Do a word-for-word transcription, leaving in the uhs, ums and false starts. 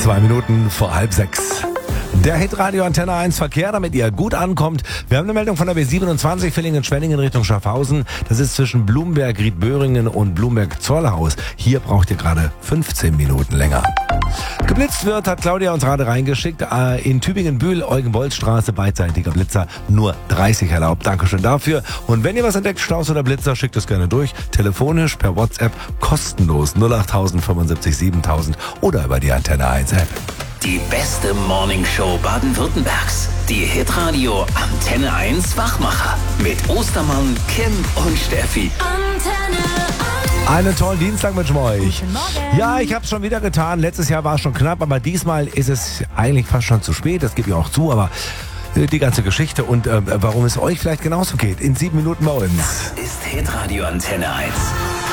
Zwei Minuten vor halb sechs. Der Hitradio Antenne eins Verkehr, damit ihr gut ankommt. Wir haben eine Meldung von der B siebenundzwanzig Villingen-Schwenningen Richtung Schaffhausen. Das ist zwischen Blumberg-Riedböhringen und Blumberg-Zollhaus. Hier braucht ihr gerade fünfzehn Minuten länger. Geblitzt wird, hat Claudia uns gerade reingeschickt. In Tübingen-Bühl, Eugen-Bolz-Straße, beidseitiger Blitzer, nur dreißig erlaubt. Dankeschön dafür. Und wenn ihr was entdeckt, Staus oder Blitzer, schickt es gerne durch. Telefonisch, per WhatsApp, kostenlos null acht null null fünfundsiebzig siebentausend oder über die Antenne eins App. Die beste Morningshow Baden-Württembergs. Die Hitradio Antenne eins Wachmacher. Mit Ostermann, Kim und Steffi. Antenne eins. Einen tollen Dienstag wünschen wir euch. Guten Morgen. Ja, ich habe es schon wieder getan. Letztes Jahr war es schon knapp, aber diesmal ist es eigentlich fast schon zu spät. Das gebe ich auch zu, aber äh, die ganze Geschichte und äh, warum es euch vielleicht genauso geht. In sieben Minuten bei uns. Ist Hitradio Antenne eins.